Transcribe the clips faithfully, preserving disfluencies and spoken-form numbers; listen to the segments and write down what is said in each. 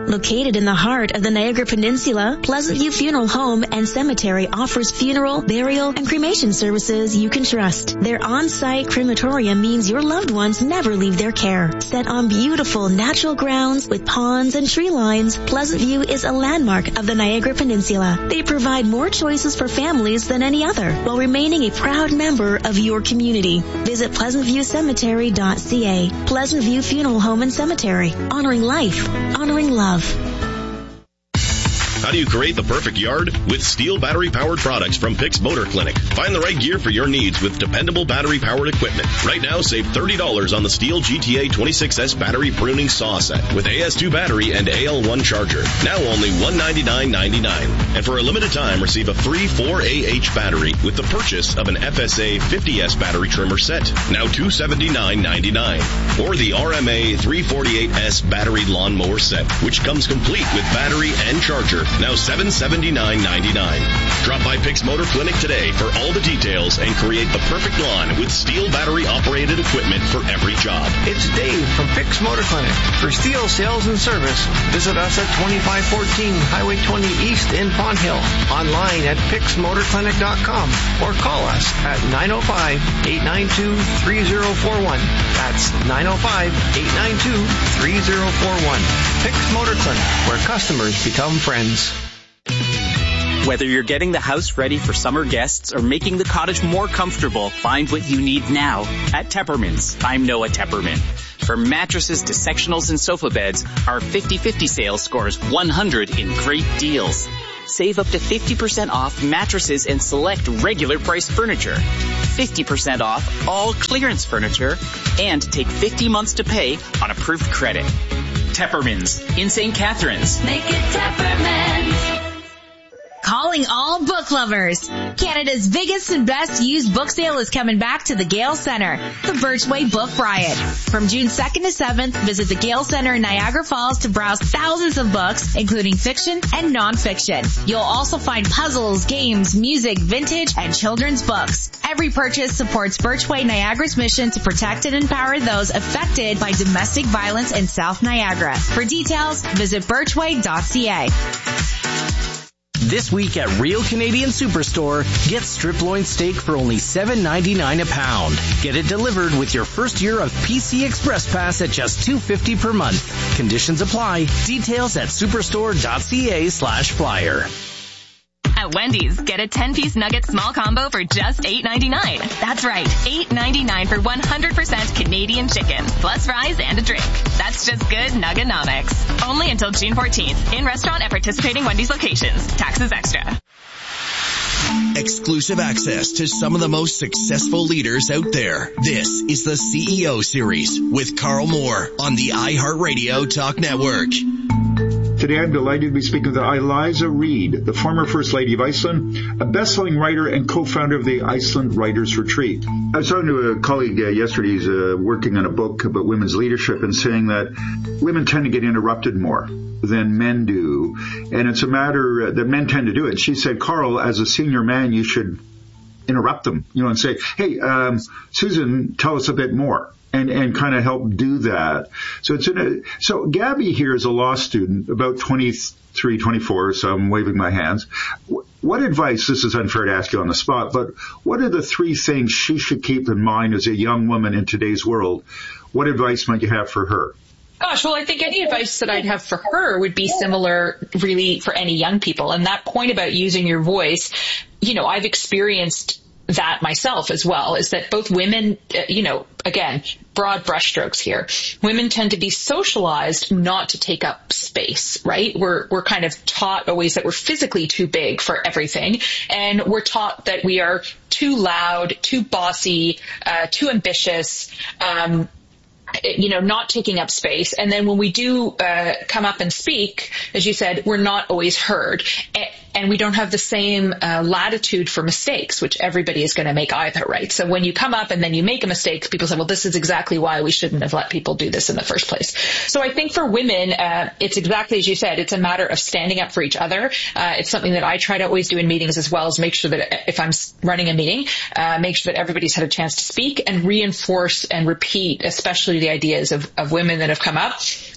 Located in the heart of the Niagara Peninsula, Pleasant View Funeral Home and Cemetery offers funeral, burial, and cremation services you can trust. Their on-site crematorium means your loved ones never leave their care. Set on beautiful natural grounds with ponds and tree lines, Pleasant View is a landmark of the Niagara Peninsula. They provide more choices for families than any other, while remaining a proud member of your community. Visit pleasant view cemetery dot c a. Pleasant View Funeral Home and Cemetery. Honoring life. Honoring love. How do you create the perfect yard? With Steel battery-powered products from Pix Motor Clinic. Find the right gear for your needs with dependable battery-powered equipment. Right now, save thirty dollars on the Steel G T A twenty-six S battery pruning saw set with A S two battery and A L one charger. Now only one hundred ninety-nine ninety-nine. And for a limited time, receive a free four A H battery with the purchase of an F S A fifty S battery trimmer set. Now two hundred seventy-nine ninety-nine. Or the R M A three forty-eight S battery lawnmower set, which comes complete with battery and charger. Now seven hundred seventy-nine ninety-nine. Drop by Pix Motor Clinic today for all the details and create the perfect lawn with Steel battery-operated equipment for every job. It's Dave from Pix Motor Clinic. For Steel sales and service, visit us at twenty-five fourteen Highway twenty East in Pond Hill. Online at pix motor clinic dot com or call us at nine oh five, eight nine two, three oh four one. That's nine oh five, eight nine two, three oh four one. Pix Motor Clinic, where customers become friends. Whether you're getting the house ready for summer guests or making the cottage more comfortable, find what you need now at Tepperman's. I'm Noah Tepperman. From mattresses to sectionals and sofa beds, our fifty fifty sale scores one hundred in great deals. Save up to fifty percent off mattresses and select regular price furniture. fifty percent off all clearance furniture and take fifty months to pay on approved credit. Tepperman's in Saint Catharines. Make it Tepperman's. Calling all book lovers. Canada's biggest and best used book sale is coming back to the Gale Centre, the Birchway Book Riot. From June second to seventh, visit the Gale Centre in Niagara Falls to browse thousands of books, including fiction and non-fiction. You'll also find puzzles, games, music, vintage, and children's books. Every purchase supports Birchway Niagara's mission to protect and empower those affected by domestic violence in South Niagara. For details, visit birchway dot c a. This week at Real Canadian Superstore, get strip loin steak for only seven ninety-nine a pound. Get it delivered with your first year of P C Express Pass at just two fifty per month. Conditions apply. Details at superstore dot c a slash flyer. At Wendy's, get a ten-piece nugget small combo for just eight ninety-nine. That's right, eight ninety-nine for one hundred percent Canadian chicken, plus fries and a drink. That's just good nuggenomics. Only until June fourteenth. In restaurant at participating Wendy's locations. Taxes extra. Exclusive access to some of the most successful leaders out there. This is the C E O Series with Carl Moore on the iHeartRadio Talk Network. Today I'm delighted to be speaking with Eliza Reid, the former First Lady of Iceland, a best-selling writer and co-founder of the Iceland Writers Retreat. I was talking to a colleague uh, yesterday who's uh, working on a book about women's leadership and saying that women tend to get interrupted more than men do, and it's a matter uh, that men tend to do it. She said, Carl, as a senior man, you should interrupt them, you know, and say, hey, um, Susan, tell us a bit more. And, and kind of help do that. So it's in a, so Gabby here is a law student, about twenty-three, twenty-four, so I'm waving my hands. What advice, this is unfair to ask you on the spot, but what are the three things she should keep in mind as a young woman in today's world? What advice might you have for her? Gosh, well, I think any advice that I'd have for her would be similar really for any young people. And that point about using your voice, you know, I've experienced that myself as well, is that both women, uh, you know, again, broad brushstrokes here. Women tend to be socialized not to take up space, right? We're, we're kind of taught always that we're physically too big for everything. And we're taught that we are too loud, too bossy, uh, too ambitious, um, you know, not taking up space. And then when we do uh, come up and speak, as you said, we're not always heard. And we don't have the same uh, latitude for mistakes, which everybody is going to make either, right? So when you come up and then you make a mistake, people say, well, this is exactly why we shouldn't have let people do this in the first place. So I think for women, uh, it's exactly as you said, it's a matter of standing up for each other. Uh, it's something that I try to always do in meetings as well, is make sure that if I'm running a meeting, uh, make sure that everybody's had a chance to speak and reinforce and repeat, especially the ideas of, of women that have come up.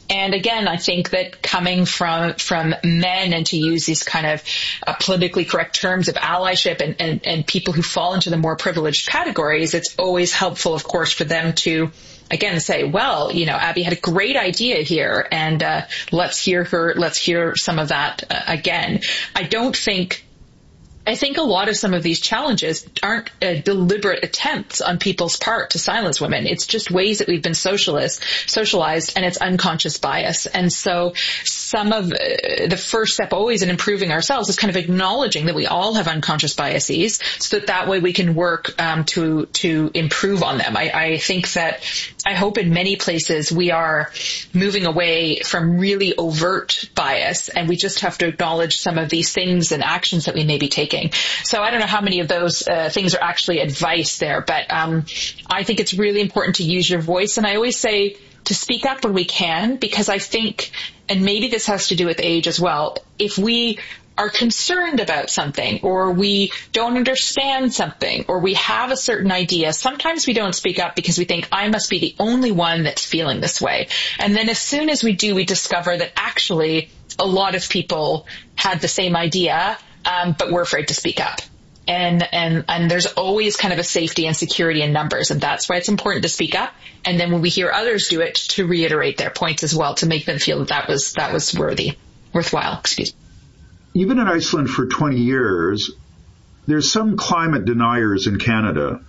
And again, I think that coming from from men, and to use these kind of uh, politically correct terms of allyship and, and, and people who fall into the more privileged categories, it's always helpful, of course, for them to, again, say, well, you know, Abby had a great idea here, and uh, let's hear her, let's hear some of that uh, again. I don't think... I think a lot of some of these challenges aren't uh, deliberate attempts on people's part to silence women. It's just ways that we've been socialist, socialized, and it's unconscious bias. And so some of uh, the first step always in improving ourselves is kind of acknowledging that we all have unconscious biases, so that that way we can work um, to to improve on them. I, I think that I hope in many places we are moving away from really overt bias, and we just have to acknowledge some of these things and actions that we may be taking. So I don't know how many of those uh, things are actually advice there, but um, I think it's really important to use your voice. And I always say to speak up when we can, because I think, and maybe this has to do with age as well, if we are concerned about something, or we don't understand something, or we have a certain idea, sometimes we don't speak up because we think, I must be the only one that's feeling this way. And then as soon as we do, we discover that actually a lot of people had the same idea, Um, but we're afraid to speak up. And, and, and there's always kind of a safety and security in numbers. And that's why it's important to speak up. And then when we hear others do it, to reiterate their points as well, to make them feel that that was, that was worthy, worthwhile, excuse me. You've been in Iceland for twenty years. There's some climate deniers in Canada.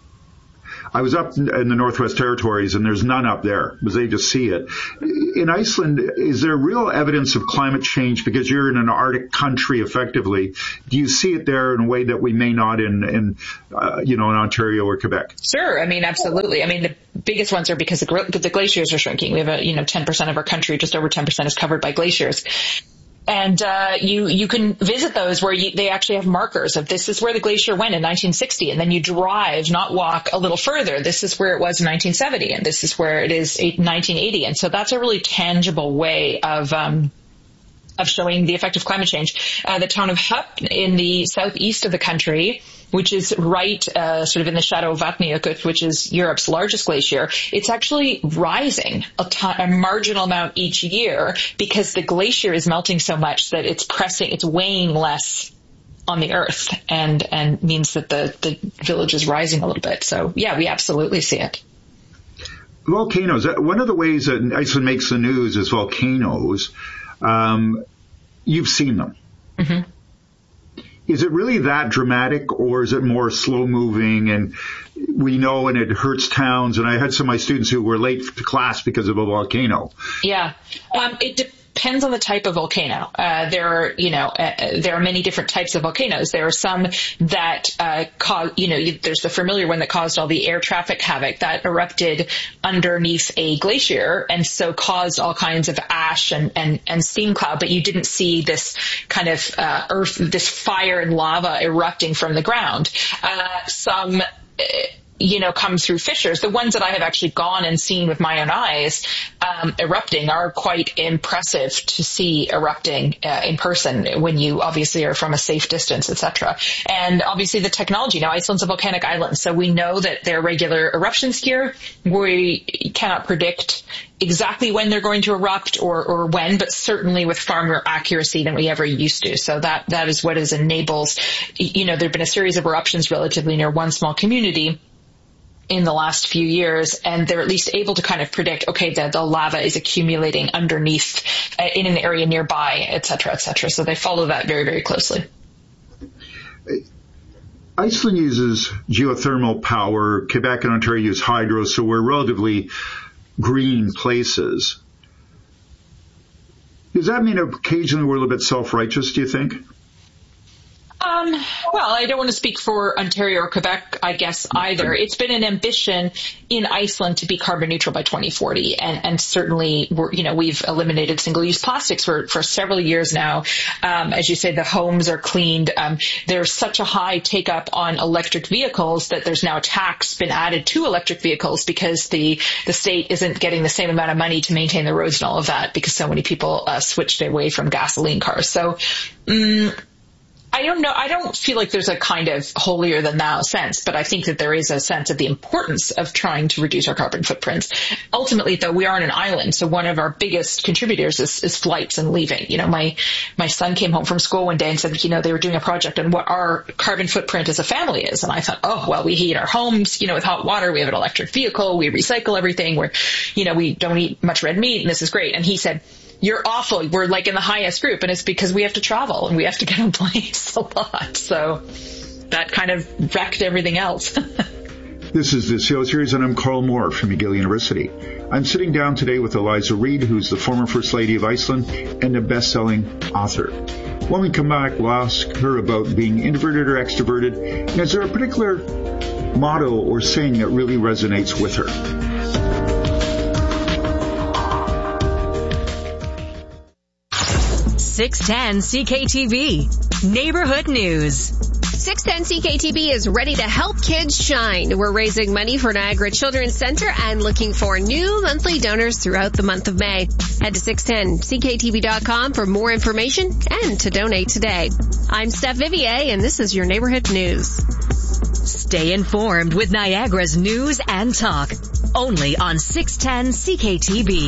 I was up in the Northwest Territories, and there's none up there because they just see it. In Iceland, is there real evidence of climate change because you're in an Arctic country effectively? Do you see it there in a way that we may not in, in uh, you know, in Ontario or Quebec? Sure. I mean, absolutely. I mean, the biggest ones are because the, the glaciers are shrinking. We have a, you know, ten percent of our country, just over ten percent is covered by glaciers. And uh you you can visit those where you, they actually have markers of this is where the glacier went in nineteen sixty, and then you drive, not walk, a little further. This is where it was in nineteen seventy, and this is where it is in nineteen eighty. And so that's a really tangible way of um of showing the effect of climate change. Uh, the town of Hup in the southeast of the country, which is right uh, sort of in the shadow of Vatnajökull, which is Europe's largest glacier, it's actually rising a, ton, a marginal amount each year because the glacier is melting so much that it's pressing, it's weighing less on the earth, and, and means that the, the village is rising a little bit. So, yeah, we absolutely see it. Volcanoes. One of the ways that Iceland makes the news is volcanoes. Um, you've seen them. Mm-hmm. Is it really that dramatic, or is it more slow moving and we know and it hurts towns? And I had some of my students who were late to class because of a volcano. Yeah. Um, it depends on the type of volcano. Uh, there are, you know, uh, there are many different types of volcanoes. There are some that, uh, cause, you know, there's the familiar one that caused all the air traffic havoc that erupted underneath a glacier and so caused all kinds of ash and, and, and steam cloud, but you didn't see this kind of, uh, earth, this fire and lava erupting from the ground. Uh, some, uh, you know, come through fissures. The ones that I have actually gone and seen with my own eyes um, erupting are quite impressive to see erupting uh, in person when you obviously are from a safe distance, et cetera. And obviously the technology. Now, Iceland's a volcanic island, so we know that there are regular eruptions here. We cannot predict exactly when they're going to erupt or, or when, but certainly with far more accuracy than we ever used to. So that, that is what is enables, you know, there have been a series of eruptions relatively near one small community in the last few years, and they're at least able to kind of predict, okay, the, the lava is accumulating underneath uh, in an area nearby, et cetera, et cetera. So they follow that very, very closely. Iceland uses geothermal power. Quebec and Ontario use hydro, so we're relatively green places. Does that mean occasionally we're a little bit self-righteous, do you think? Um, well, I don't want to speak for Ontario or Quebec, I guess, either. It's been an ambition in Iceland to be carbon neutral by twenty forty. And, and certainly, we're, you know, we've eliminated single-use plastics for, for several years now. Um, as you say, the homes are cleaned. Um, there's such a high take-up on electric vehicles that there's now a tax been added to electric vehicles because the, the state isn't getting the same amount of money to maintain the roads and all of that because so many people uh, switched away from gasoline cars. So, um, I don't know. I don't feel like there's a kind of holier than thou sense, but I think that there is a sense of the importance of trying to reduce our carbon footprints. Ultimately, though, we are on an island, so one of our biggest contributors is, is flights and leaving. You know, my my son came home from school one day and said, you know, they were doing a project on what our carbon footprint as a family is, and I thought, oh, well, we heat our homes, you know, with hot water. We have an electric vehicle. We recycle everything. We're, you know, we don't eat much red meat, and this is great. And he said, you're awful. We're like in the highest group, and it's because we have to travel and we have to get on planes a lot. So that kind of wrecked everything else. This is the C E O Series, and I'm Carl Moore from McGill University. I'm sitting down today with Eliza Reid, who's the former First Lady of Iceland and a best-selling author. When we come back, we'll ask her about being introverted or extroverted, and is there a particular motto or saying that really resonates with her? six ten C K T V Neighborhood News. six ten C K T V is ready to help kids shine. We're raising money for Niagara Children's Center and looking for new monthly donors throughout the month of May. Head to six ten C K T V dot com for more information and to donate today. I'm Steph Vivier, and this is your Neighborhood News. Stay informed with Niagara's news and talk. Only on six ten C K T V.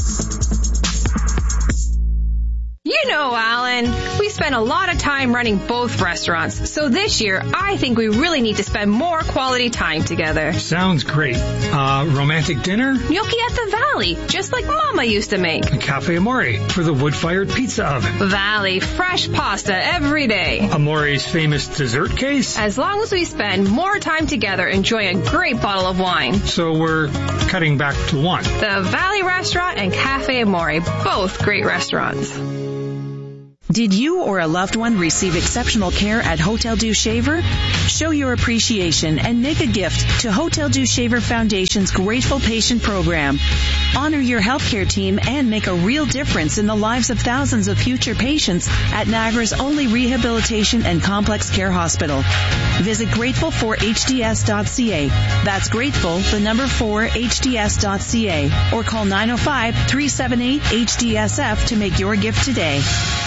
You know, Alan, we spend a lot of time running both restaurants, so this year I think we really need to spend more quality time together. Sounds great. Uh, romantic dinner? Gnocchi at the Valley, just like Mama used to make. Cafe Amore for the wood-fired pizza oven. Valley, fresh pasta every day. Amore's famous dessert case? As long as we spend more time together enjoying a great bottle of wine. So we're cutting back to one. The Valley Restaurant and Cafe Amore, both great restaurants. Did you or a loved one receive exceptional care at Hotel Dieu Shaver? Show your appreciation and make a gift to Hotel Dieu Shaver Foundation's Grateful Patient Program. Honor your healthcare team and make a real difference in the lives of thousands of future patients at Niagara's only rehabilitation and complex care hospital. Visit grateful for H D S dot C A. That's grateful, the number four, H D S dot C A. Or call nine oh five, three seven eight, H D S F to make your gift today.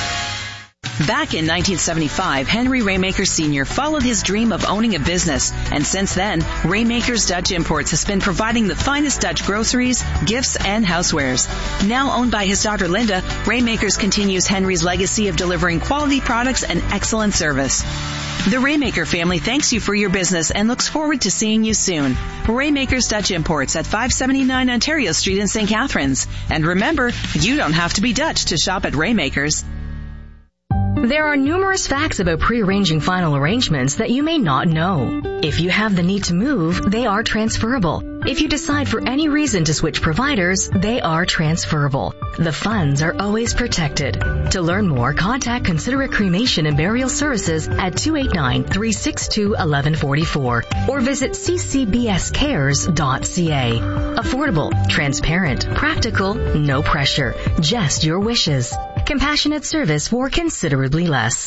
Back in nineteen seventy-five, Henry Raymaker Senior followed his dream of owning a business, and since then, Raymaker's Dutch Imports has been providing the finest Dutch groceries, gifts, and housewares. Now owned by his daughter Linda, Raymakers continues Henry's legacy of delivering quality products and excellent service. The Raymaker family thanks you for your business and looks forward to seeing you soon. Raymaker's Dutch Imports at five seventy-nine Ontario Street in Saint Catharines. And remember, you don't have to be Dutch to shop at Raymaker's. There are numerous facts about pre-arranging final arrangements that you may not know. If you have the need to move, they are transferable. If you decide for any reason to switch providers, they are transferable. The funds are always protected. To learn more, contact Considerate Cremation and Burial Services at two eight nine, three six two, one one four four or visit c c b s cares dot c a. Affordable, transparent, practical, no pressure, just your wishes. Compassionate service for considerably less.